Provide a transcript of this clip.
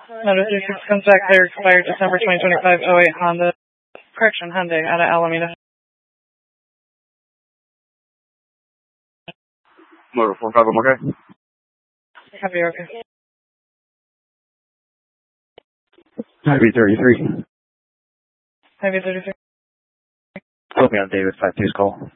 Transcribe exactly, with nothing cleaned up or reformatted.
Motor thirty-six comes back clear, expired December twenty twenty-five oh eight Honda, correction, Hyundai out of Alameda. Motor four five, I'm okay? Copy, okay. Heavy thirty-three. Heavy thirty-three. Put me on David five two's call.